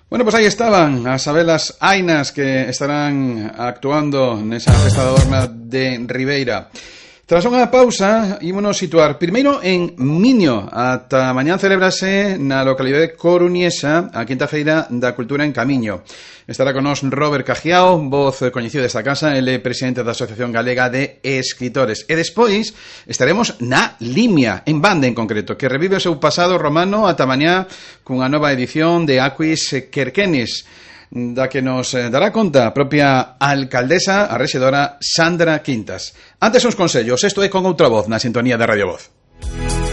Bueno, pues aí estaban as Abelas Ainas que estarán actuando nesa festa da Dorna de Ribeira. Tras unha pausa, ímonos situar primeiro en Miño. Ata mañán celebrase na localidade coruñesa a quinta feira da cultura en Camiño. Estará con nós Robert Cajiao, voz coñecido desta casa, ele é presidente da Asociación Galega de Escritores. E despois estaremos na Limia, en Bande en concreto, que revive o seu pasado romano ata mañá cunha nova edición de Aquis Querquenis, da que nos dará conta a propia alcaldesa, a rexedora Sandra Quintas. Antes uns consellos, isto é con outra voz na sintonía de Radio Voz.